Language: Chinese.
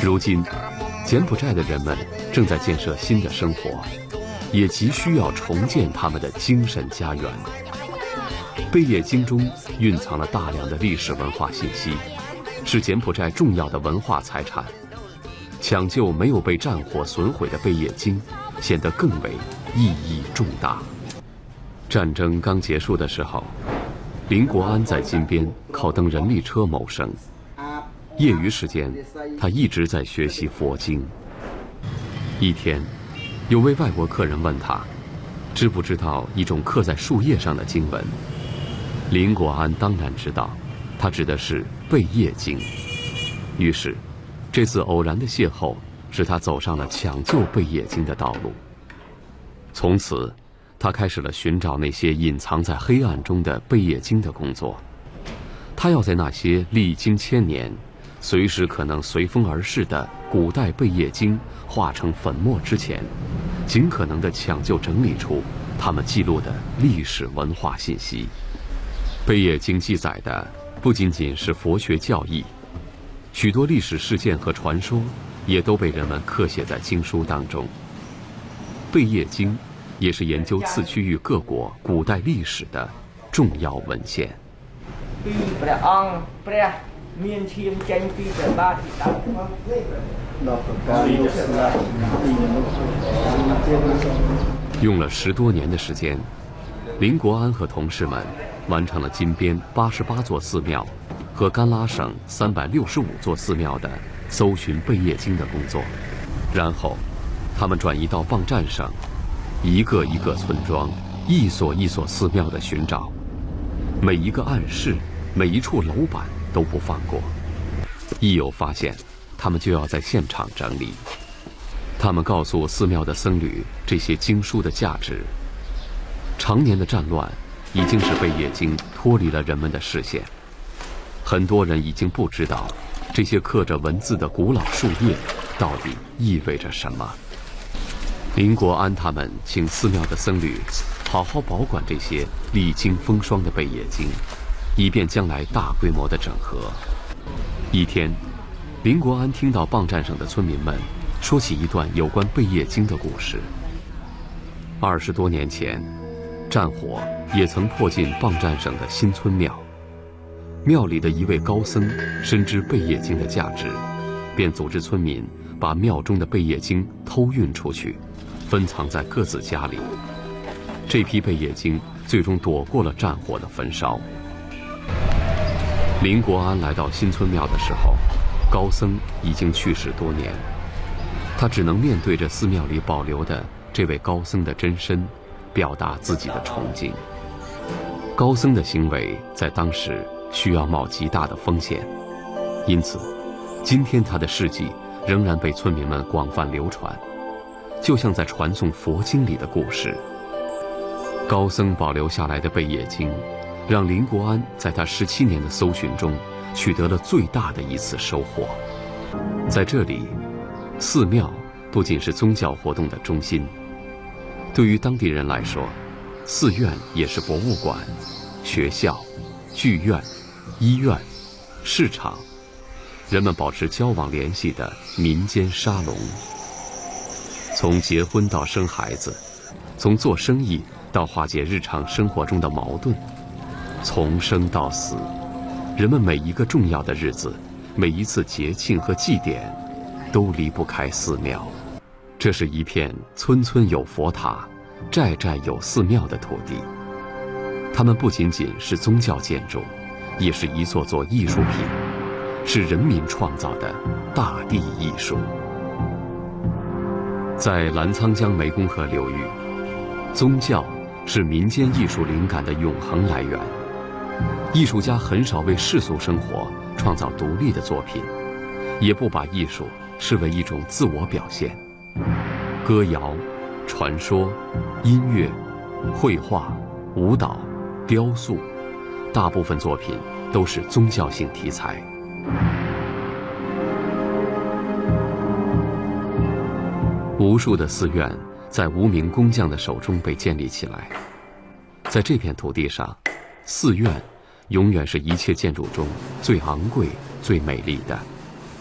如今，柬埔寨的人们正在建设新的生活，也急需要重建他们的精神家园。贝叶经中蕴藏了大量的历史文化信息，是柬埔寨重要的文化财产。抢救没有被战火损毁的贝叶经，显得更为意义重大。战争刚结束的时候，林国安在金边靠蹬人力车谋生，业余时间他一直在学习佛经。一天，有位外国客人问他，知不知道一种刻在树叶上的经文？林国安当然知道，他指的是贝叶经。于是，这次偶然的邂逅使他走上了抢救贝叶经的道路。从此，他开始了寻找那些隐藏在黑暗中的贝叶经的工作。他要在那些历经千年、随时可能随风而逝的古代贝叶经化成粉末之前，尽可能地抢救整理出他们记录的历史文化信息。贝叶经记载的不仅仅是佛学教义，许多历史事件和传说也都被人们刻写在经书当中。贝叶经也是研究次区域各国古代历史的重要文献。用了10多年的时间，林国安和同事们完成了金边88座寺庙和甘拉省365座寺庙的搜寻贝叶经的工作。然后，他们转移到邦占省，一个一个村庄，一所一所寺庙的寻找，每一个暗室，每一处楼板都不放过。一有发现，他们就要在现场整理。他们告诉寺庙的僧侣这些经书的价值。常年的战乱已经使贝叶经脱离了人们的视线，很多人已经不知道这些刻着文字的古老树叶到底意味着什么。林国安他们请寺庙的僧侣好好保管这些历经风霜的贝叶经，以便将来大规模的整合。一天，林国安听到邦占省的村民们说起一段有关贝叶经的故事。20多年前，战火也曾迫近邦占省的新村庙，庙里的一位高僧深知贝叶经的价值，便组织村民把庙中的贝叶经偷运出去，分藏在各自家里。这批贝叶经最终躲过了战火的焚烧。林国安来到新村庙的时候，高僧已经去世多年，他只能面对着寺庙里保留的这位高僧的真身，表达自己的崇敬。高僧的行为在当时需要冒极大的风险，因此，今天他的事迹仍然被村民们广泛流传，就像在传颂佛经里的故事。高僧保留下来的贝叶经，让林国安在他17年的搜寻中取得了最大的一次收获。在这里，寺庙不仅是宗教活动的中心，对于当地人来说，寺院也是博物馆、学校、剧院、医院、市场，人们保持交往联系的民间沙龙。从结婚到生孩子，从做生意到化解日常生活中的矛盾，从生到死，人们每一个重要的日子，每一次节庆和祭典，都离不开寺庙。这是一片村村有佛塔，寨寨有寺庙的土地。它们不仅仅是宗教建筑，也是一座座艺术品，是人民创造的大地艺术。在澜沧江湄公河流域，宗教是民间艺术灵感的永恒来源。艺术家很少为世俗生活创造独立的作品，也不把艺术视为一种自我表现。歌谣、传说、音乐、绘画、舞蹈、雕塑，大部分作品都是宗教性题材。无数的寺院在无名工匠的手中被建立起来。在这片土地上，寺院永远是一切建筑中最昂贵、最美丽的。